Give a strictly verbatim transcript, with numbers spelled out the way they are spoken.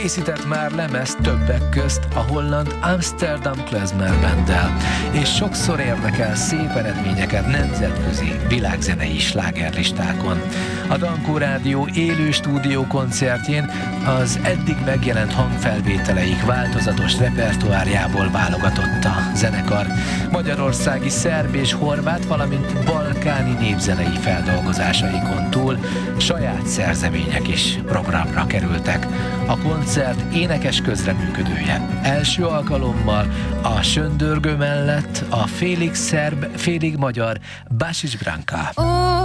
Készített már lemez többek közt a holland Amsterdam Klezmer Banddel, és sokszor érnek el szép eredményeket nemzetközi, világzenei slágerlistákon. A Dankó Rádió élő stúdió koncertjén az eddig megjelent hangfelvételeik változatos repertoárjából válogatott a zenekar. Magyarországi szerb és horvát, valamint balkáni népzenei feldolgozásaikon túl saját szerzemények is programra kerültek. A koncert énekes közreműködője első alkalommal a söndörgő mellett a félig szerb, félig magyar Basics Branka.